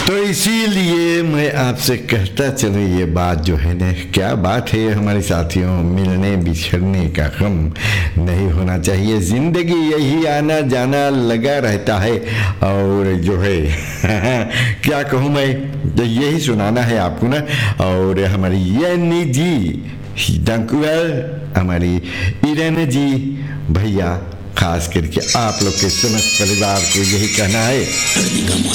तो इसीलिए मैं आपसे कहता चलूँ, ये बात जो है ना, क्या बात है हमारे साथियों, मिलने बिछड़ने का गम नहीं होना चाहिए। ज़िंदगी यही आना जाना लगा रहता है। और जो है क्या कहूँ मैं, तो यही सुनाना है आपको ना। और हमारी यानी जी डंकुअल, हमारी इरन जी भैया, खास करके आप लोग के समस्त परिवार को यही कहना है।